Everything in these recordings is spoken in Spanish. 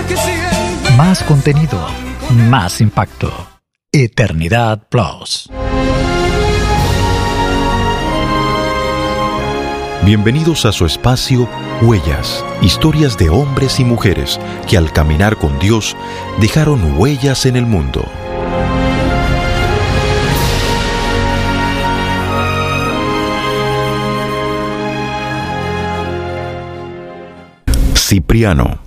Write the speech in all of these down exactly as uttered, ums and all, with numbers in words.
Más contenido, más impacto. Eternidad Plus. Bienvenidos a su espacio Huellas, historias de hombres y mujeres que al caminar con Dios dejaron huellas en el mundo. Cipriano.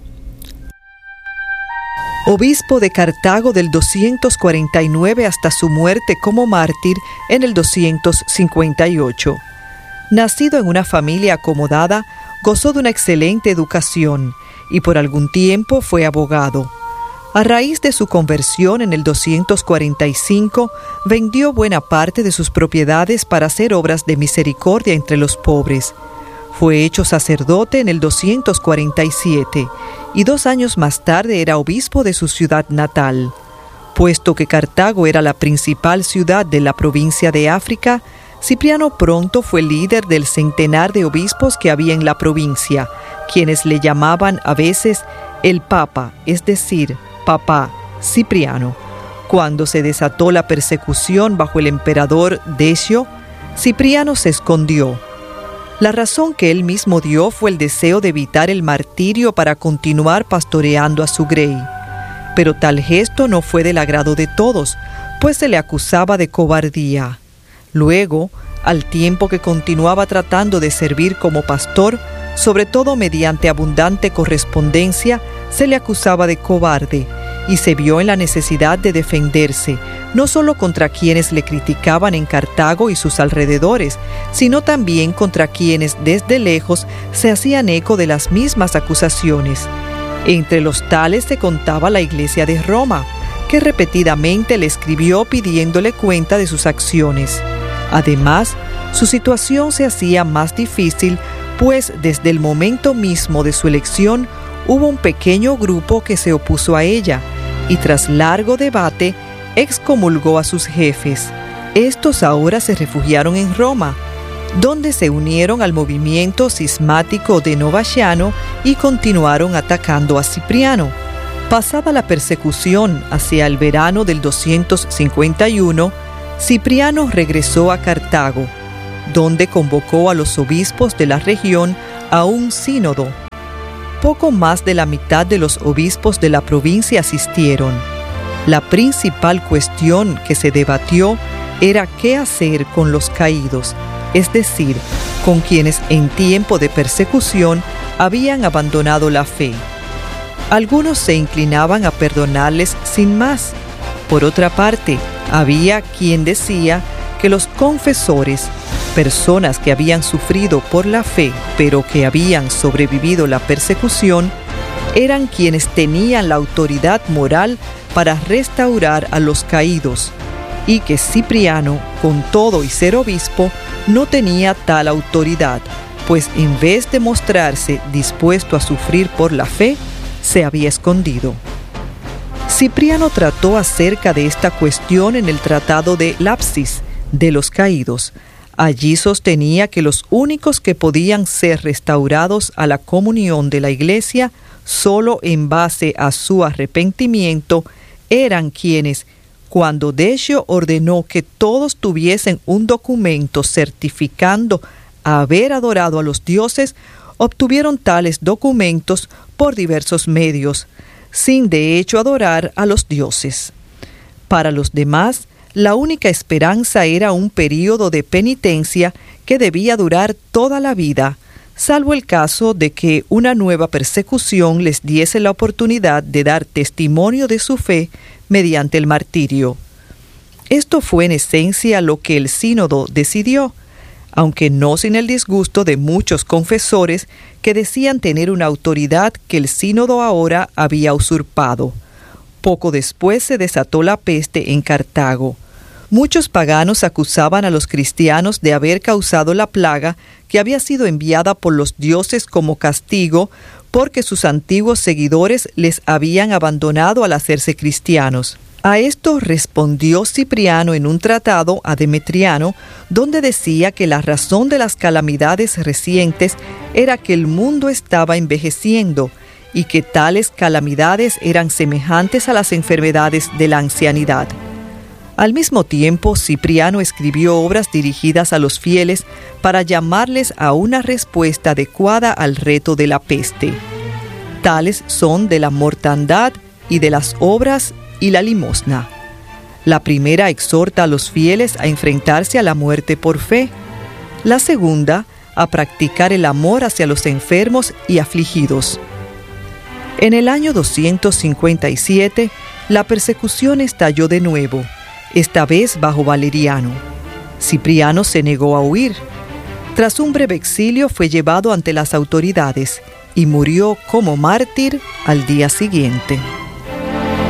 Obispo de Cartago del doscientos cuarenta y nueve hasta su muerte como mártir en el doscientos cincuenta y ocho. Nacido en una familia acomodada, gozó de una excelente educación y por algún tiempo fue abogado. A raíz de su conversión en el doscientos cuarenta y cinco, vendió buena parte de sus propiedades para hacer obras de misericordia entre los pobres. Fue hecho sacerdote en el doscientos cuarenta y siete y dos años más tarde era obispo de su ciudad natal. Puesto que Cartago era la principal ciudad de la provincia de África, Cipriano pronto fue líder del centenar de obispos que había en la provincia, quienes le llamaban a veces el Papa, es decir, Papá Cipriano. Cuando se desató la persecución bajo el emperador Decio, Cipriano se escondió. La razón que él mismo dio fue el deseo de evitar el martirio para continuar pastoreando a su grey. Pero tal gesto no fue del agrado de todos, pues se le acusaba de cobardía. Luego, al tiempo que continuaba tratando de servir como pastor, sobre todo mediante abundante correspondencia, se le acusaba de cobarde y se vio en la necesidad de defenderse, no solo contra quienes le criticaban en Cartago y sus alrededores, sino también contra quienes desde lejos se hacían eco de las mismas acusaciones. Entre los tales se contaba la Iglesia de Roma, que repetidamente le escribió pidiéndole cuenta de sus acciones. Además, su situación se hacía más difícil, pues desde el momento mismo de su elección hubo un pequeño grupo que se opuso a ella y tras largo debate excomulgó a sus jefes. Estos ahora se refugiaron en Roma, donde se unieron al movimiento cismático de Novaciano y continuaron atacando a Cipriano. Pasada la persecución hacia el verano del doscientos cincuenta y uno, Cipriano regresó a Cartago, donde convocó a los obispos de la región a un sínodo. Poco más de la mitad de los obispos de la provincia asistieron. La principal cuestión que se debatió era qué hacer con los caídos, es decir, con quienes en tiempo de persecución habían abandonado la fe. Algunos se inclinaban a perdonarles sin más. Por otra parte, había quien decía que los confesores, personas que habían sufrido por la fe, pero que habían sobrevivido la persecución, eran quienes tenían la autoridad moral para restaurar a los caídos, y que Cipriano, con todo y ser obispo, no tenía tal autoridad, pues en vez de mostrarse dispuesto a sufrir por la fe, se había escondido. Cipriano trató acerca de esta cuestión en el Tratado de Lapsis, de los caídos. Allí sostenía que los únicos que podían ser restaurados a la comunión de la Iglesia solo en base a su arrepentimiento eran quienes, cuando Decio ordenó que todos tuviesen un documento certificando haber adorado a los dioses, obtuvieron tales documentos por diversos medios, sin de hecho adorar a los dioses. Para los demás, la única esperanza era un período de penitencia que debía durar toda la vida, salvo el caso de que una nueva persecución les diese la oportunidad de dar testimonio de su fe mediante el martirio. Esto fue en esencia lo que el sínodo decidió, aunque no sin el disgusto de muchos confesores que decían tener una autoridad que el sínodo ahora había usurpado. Poco después se desató la peste en Cartago. Muchos paganos acusaban a los cristianos de haber causado la plaga que había sido enviada por los dioses como castigo porque sus antiguos seguidores les habían abandonado al hacerse cristianos. A esto respondió Cipriano en un tratado a Demetriano, donde decía que la razón de las calamidades recientes era que el mundo estaba envejeciendo y que tales calamidades eran semejantes a las enfermedades de la ancianidad. Al mismo tiempo, Cipriano escribió obras dirigidas a los fieles para llamarles a una respuesta adecuada al reto de la peste. Tales son de la mortandad y de las obras y la limosna. La primera exhorta a los fieles a enfrentarse a la muerte por fe. La segunda, a practicar el amor hacia los enfermos y afligidos. En el año doscientos cincuenta y siete, la persecución estalló de nuevo, esta vez bajo Valeriano. Cipriano se negó a huir. Tras un breve exilio fue llevado ante las autoridades y murió como mártir al día siguiente.